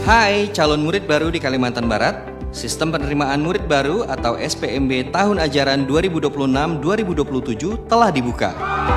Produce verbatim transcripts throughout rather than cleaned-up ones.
Hai calon murid baru di Kalimantan Barat, Sistem Penerimaan Murid Baru atau S P M B tahun ajaran dua ribu dua puluh enam dua ribu dua puluh tujuh telah dibuka.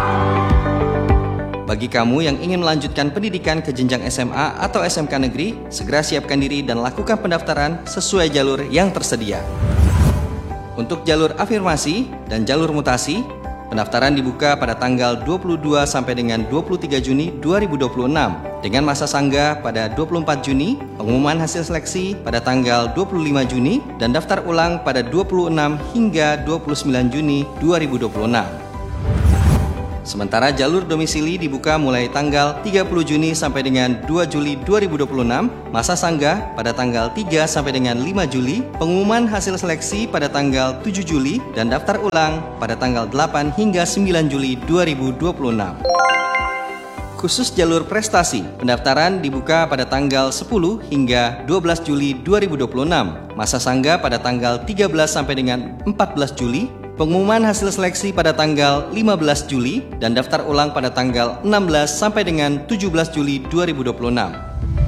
Bagi kamu yang ingin melanjutkan pendidikan ke jenjang S M A atau S M K negeri, segera siapkan diri dan lakukan pendaftaran sesuai jalur yang tersedia. Untuk jalur afirmasi dan jalur mutasi, pendaftaran dibuka pada tanggal dua puluh dua sampai dengan dua puluh tiga Juni dua ribu dua puluh enam dengan masa sanggah pada dua puluh empat Juni, pengumuman hasil seleksi pada tanggal dua puluh lima Juni dan daftar ulang pada dua puluh enam hingga dua puluh sembilan Juni dua ribu dua puluh enam. Sementara jalur domisili dibuka mulai tanggal tiga puluh Juni sampai dengan dua Juli dua ribu dua puluh enam, masa sanggah pada tanggal tiga sampai dengan lima Juli, pengumuman hasil seleksi pada tanggal tujuh Juli dan daftar ulang pada tanggal delapan hingga sembilan Juli dua ribu dua puluh enam. Khusus jalur prestasi, pendaftaran dibuka pada tanggal sepuluh hingga dua belas Juli dua ribu dua puluh enam, masa sanggah pada tanggal tiga belas sampai dengan empat belas Juli, pengumuman hasil seleksi pada tanggal lima belas Juli dan daftar ulang pada tanggal enam belas sampai dengan tujuh belas Juli dua ribu dua puluh enam.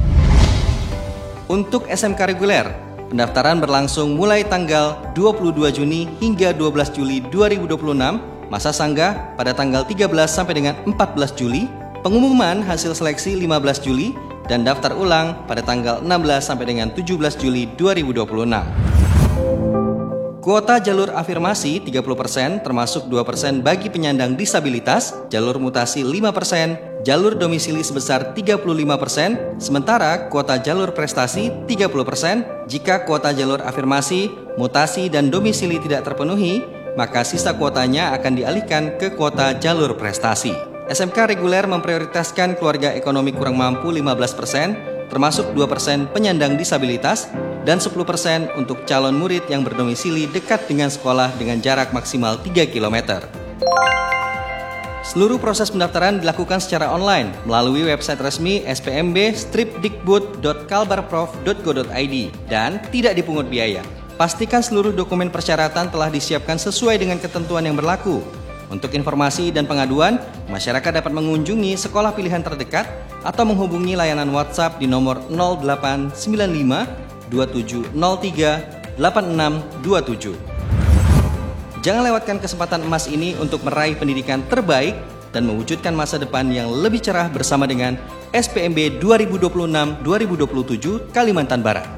Untuk S M K reguler, pendaftaran berlangsung mulai tanggal dua puluh dua Juni hingga dua belas Juli dua ribu dua puluh enam, masa sanggah pada tanggal tiga belas sampai dengan empat belas Juli, pengumuman hasil seleksi lima belas Juli dan daftar ulang pada tanggal enam belas sampai dengan tujuh belas Juli dua ribu dua puluh enam. Kuota jalur afirmasi tiga puluh persen termasuk dua persen bagi penyandang disabilitas, jalur mutasi lima persen, jalur domisili sebesar tiga puluh lima persen, sementara kuota jalur prestasi tiga puluh persen. Jika kuota jalur afirmasi, mutasi, dan domisili tidak terpenuhi, maka sisa kuotanya akan dialihkan ke kuota jalur prestasi. S M K reguler memprioritaskan keluarga ekonomi kurang mampu lima belas persen, termasuk dua persen penyandang disabilitas, dan sepuluh persen untuk calon murid yang berdomisili dekat dengan sekolah dengan jarak maksimal tiga kilometer. Seluruh proses pendaftaran dilakukan secara online melalui website resmi s p m b strip dikbud dot kalbarprof dot go dot i d dan tidak dipungut biaya. Pastikan seluruh dokumen persyaratan telah disiapkan sesuai dengan ketentuan yang berlaku. Untuk informasi dan pengaduan, masyarakat dapat mengunjungi sekolah pilihan terdekat atau menghubungi layanan WhatsApp di nomor nol delapan sembilan lima dua tujuh nol tiga delapan enam dua tujuh. Jangan lewatkan kesempatan emas ini untuk meraih pendidikan terbaik dan mewujudkan masa depan yang lebih cerah bersama dengan S P M B dua ribu dua puluh enam dua ribu dua puluh tujuh Kalimantan Barat.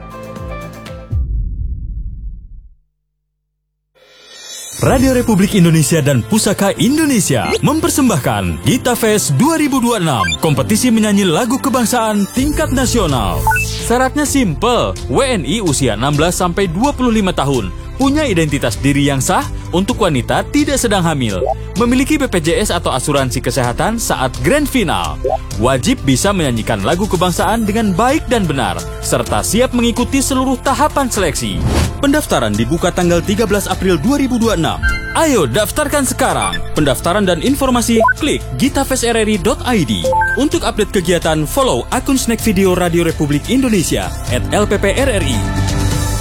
Radio Republik Indonesia dan Pusaka Indonesia mempersembahkan Gita Fest dua ribu dua puluh enam, kompetisi menyanyi lagu kebangsaan tingkat nasional. Syaratnya simple, W N I usia enam belas sampai dua puluh lima tahun, punya identitas diri yang sah, untuk wanita tidak sedang hamil, memiliki B P J S atau asuransi kesehatan saat grand final, wajib bisa menyanyikan lagu kebangsaan dengan baik dan benar, serta siap mengikuti seluruh tahapan seleksi. Pendaftaran dibuka tanggal tiga belas April dua ribu dua puluh enam. Ayo daftarkan sekarang. Pendaftaran dan informasi klik gitafest r r i dot i d. Untuk update kegiatan, follow akun Snack Video Radio Republik Indonesia at L P P R R I.